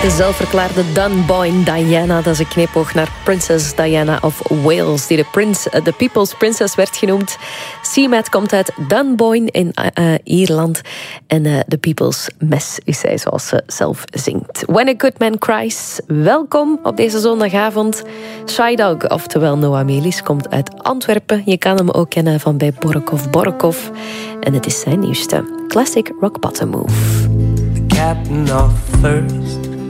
De zelfverklaarde Dunboyne Diana, dat is een knipoog naar Princess Diana of Wales, die de People's Princess werd genoemd. Seamat komt uit Dunboyne in Ierland. En de People's Mess is zij, zoals ze zelf zingt. When a Good Man Cries, welkom op deze zondagavond. Shy Dog, oftewel Noah Melis, komt uit Antwerpen. Je kan hem ook kennen van bij Borokov. En het is zijn nieuwste Classic Rock Bottom Move. The captain of first